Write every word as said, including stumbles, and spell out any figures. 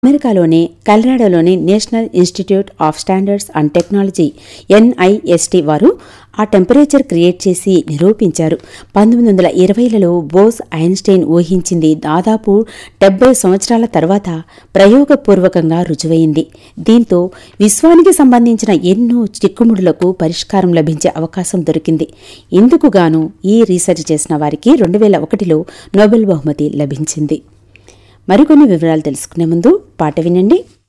అమెరికాలోని కలరాడోలోని national institute of standards and technology ఎన్ఐఎస్టీ వారు ఆ టెంపరేచర్ క్రియేట్ చేసి నిరూపించారు. పంతొమ్మిది వందల ఇరవైలలో బోస్ ఐన్స్టైన్ ఊహించింది దాదాపు డెబ్బై సంవత్సరాల తర్వాత ప్రయోగపూర్వకంగా రుజువైంది. దీంతో విశ్వానికి సంబంధించిన ఎన్నో చిక్కుముడులకు పరిష్కారం లభించే అవకాశం దొరికింది. ఇందుకుగాను ఈ రీసెర్చ్ చేసిన వారికి రెండు వేల ఒకటిలో నోబెల్ బహుమతి లభించింది. మరికొన్ని వివరాలు తెలుసుకునే ముందు పాట వినండి.